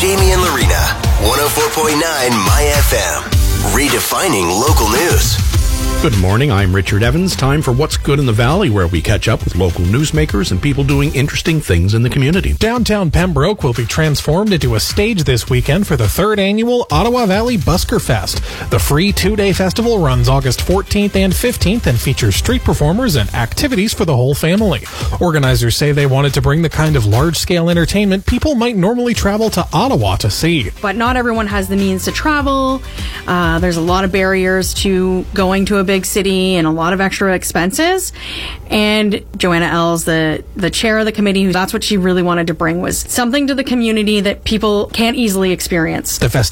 Jamie and Lorena, 104.9 My FM, redefining local news. Good morning, I'm Richard Evans. Time for What's Good in the Valley, where we catch up with local newsmakers and people doing interesting things in the community. Downtown Pembroke will be transformed into a stage this weekend for the 3rd annual Ottawa Valley Busker Fest. The free 2-day festival runs August 14th and 15th and features street performers and activities for the whole family. Organizers say they wanted to bring the kind of large-scale entertainment people might normally travel to Ottawa to see. But not everyone has the means to travel. There's a lot of barriers to going to a big city and a lot of extra expenses. And Joanna Ells, the chair of the committee, that's what she really wanted to bring, was something to the community that people can't easily experience. The